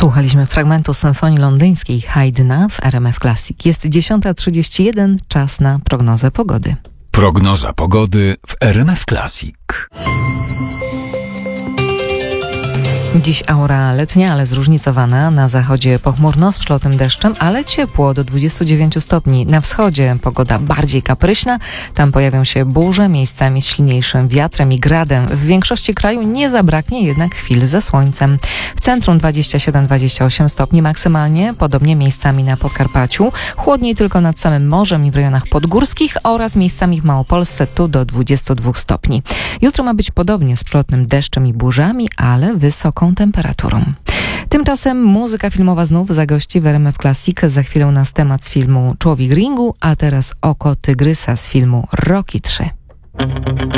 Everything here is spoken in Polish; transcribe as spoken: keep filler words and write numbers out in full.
Słuchaliśmy fragmentu symfonii londyńskiej Haydna w R M F Classic. Jest dziesiąta trzydzieści jeden, czas na prognozę pogody. Prognoza pogody w R M F Classic. Dziś aura letnia, ale zróżnicowana. Na zachodzie pochmurno z przelotnym deszczem, ale ciepło do dwudziestu dziewięciu stopni. Na wschodzie pogoda bardziej kapryśna. Tam pojawią się burze, miejscami z silniejszym wiatrem i gradem. W większości kraju nie zabraknie jednak chwil ze słońcem. W centrum dwadzieścia siedem dwadzieścia osiem stopni maksymalnie, podobnie miejscami na Podkarpaciu. Chłodniej tylko nad samym morzem i w rejonach podgórskich oraz miejscami w Małopolsce, tu do dwudziestu dwóch stopni. Jutro ma być podobnie z przelotnym deszczem i burzami, ale wysoką temperaturą. Tymczasem muzyka filmowa znów zagości w R M F Classic. Za chwilę nas temat z filmu Człowiek ringu, a teraz Oko tygrysa z filmu Rocky trzy.